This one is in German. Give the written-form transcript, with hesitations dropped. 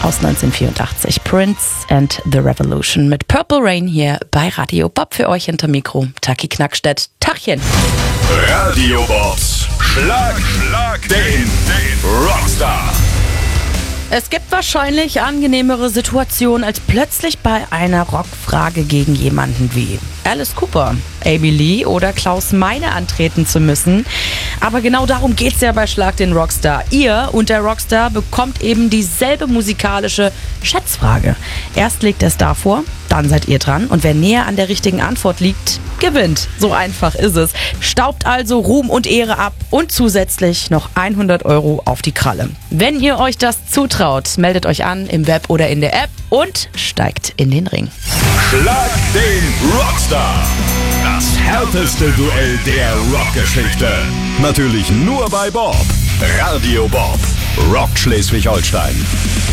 aus 1984. Prince and the Revolution mit Purple Rain hier bei Radio Bob. Für euch hinter Mikro Taki Knackstedt. Tachchen. Radio Bobs Schlag den Rockstar. Es gibt wahrscheinlich angenehmere Situationen, als plötzlich bei einer Rockfrage gegen jemanden wie Alice Cooper, Amy Lee oder Klaus Meine antreten zu müssen. Aber genau darum geht's ja bei Schlag den Rockstar. Ihr und der Rockstar bekommt eben dieselbe musikalische Schätzfrage. Erst legt der Star vor, dann seid ihr dran und wer näher an der richtigen Antwort liegt, gewinnt. So einfach ist es. Staubt also Ruhm und Ehre ab und zusätzlich noch 100 € auf die Kralle. Wenn ihr euch das zutraut, meldet euch an im Web oder in der App und steigt in den Ring. Schlag den Rockstar. Das härteste Duell der Rockgeschichte. Natürlich nur bei Bob. Radio Bob. Rock Schleswig-Holstein.